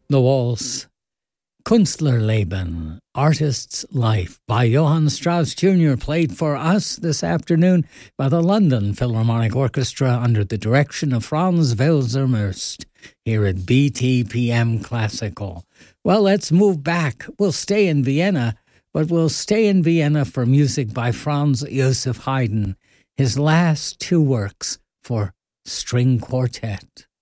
The waltz, Künstlerleben, Artist's Life, by Johann Strauss Jr., played for us this afternoon by the London Philharmonic Orchestra under the direction of Franz Welser-Möst here at BTPM Classical. Well, let's move back. We'll stay in Vienna, but we'll stay in Vienna for music by Franz Joseph Haydn, his last two works for string quartet.